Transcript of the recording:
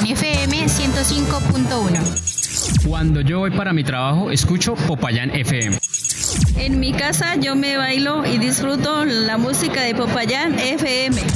Popayán FM 105.1. Cuando yo voy para mi trabajo, escucho Popayán FM. En mi casa yo me bailo y disfruto la música de Popayán FM.